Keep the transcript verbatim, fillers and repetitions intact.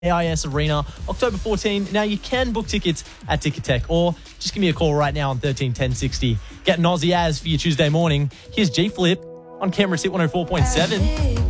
A I S Arena, October fourteenth. Now, you can book tickets at Ticketek, or just give me a call right now on thirteen ten sixty. Get an Aussie as for your Tuesday morning. Here's G Flip on Canberra's Hit one oh four point seven.